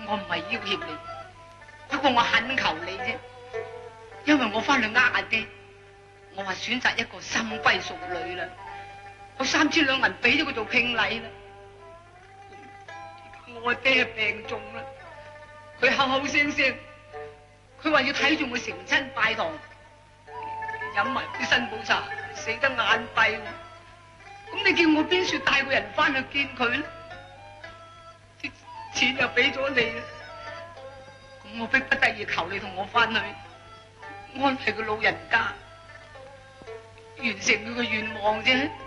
我唔係要挾你，不過我懇求你啫，因為我翻去呃阿爹，我話選擇一個深閨淑女啦，我3千兩銀俾咗佢做聘禮啦。我阿爹病重啦，佢口口聲聲，佢話要睇住我成親拜堂，飲埋杯新寶茶，死得眼閉。咁你叫我邊處帶個人翻去見佢咧？啲錢又俾咗你啦，咁我迫不得已求你同我翻去安慰個老人家，完成佢個願望啫。